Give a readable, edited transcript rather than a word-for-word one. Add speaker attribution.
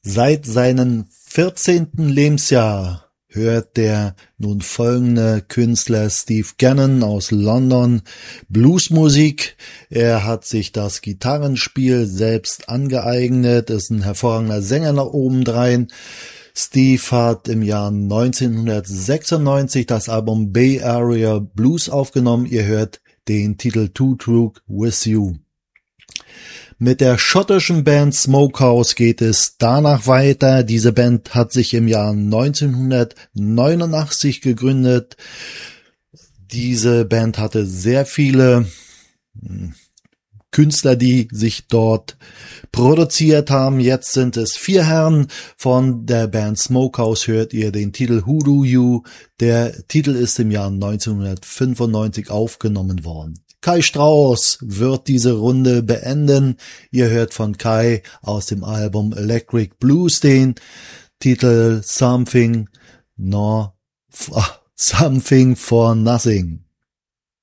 Speaker 1: Seit seinem 14. Lebensjahr hört der nun folgende Künstler Steve Gannon aus London Bluesmusik. Er hat sich das Gitarrenspiel selbst angeeignet, ist ein hervorragender Sänger nach obendrein. Steve hat im Jahr 1996 das Album Bay Area Blues aufgenommen. Ihr hört den Titel To True With You. Mit der schottischen Band Smokehouse geht es danach weiter. Diese Band hat sich im Jahr 1989 gegründet. Diese Band hatte sehr viele Künstler, die sich dort produziert haben. Jetzt sind es 4 Herren. Von der Band Smokehouse hört ihr den Titel Who Do You. Der Titel ist im Jahr 1995 aufgenommen worden. Kai Strauss wird diese Runde beenden. Ihr hört von Kai aus dem Album Electric Blues den Titel Something for Nothing.